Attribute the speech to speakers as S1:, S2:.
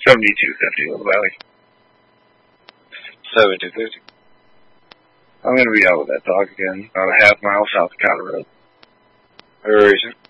S1: 7250 Little Valley.
S2: 7250.
S1: I'm going to be out with that dog again, about a half mile south of Colorado.
S2: Where is it?